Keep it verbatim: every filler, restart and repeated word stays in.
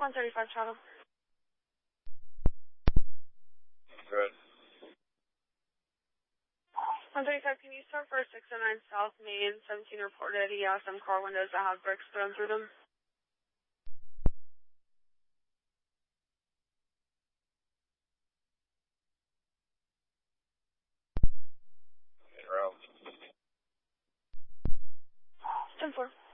one thirty-five Chatham. Good. one thirty-five, can you start for six oh nine South Main, seventeen reported he has some car windows that have bricks thrown through them. ten four.